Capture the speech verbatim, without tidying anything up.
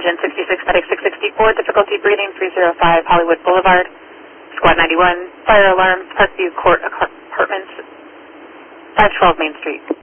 engine sixty-six, medic six sixty-four, difficulty breathing three oh five Hollywood Boulevard, squad ninety-one, fire alarm, Parkview Court Apartments, five twelve Main Street.